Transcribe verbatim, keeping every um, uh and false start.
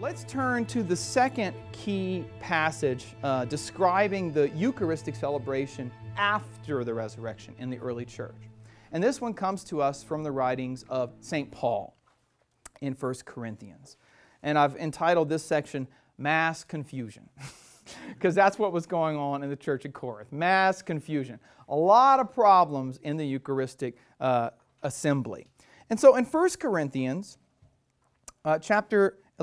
Let's turn to the second key passage uh, describing the Eucharistic celebration after the resurrection in the early church. And this one comes to us from the writings of Saint Paul in First Corinthians. And I've entitled this section, Mass Confusion, because that's what was going on in the church at Corinth. Mass confusion. A lot of problems in the Eucharistic uh, assembly. And so in First Corinthians, uh, chapter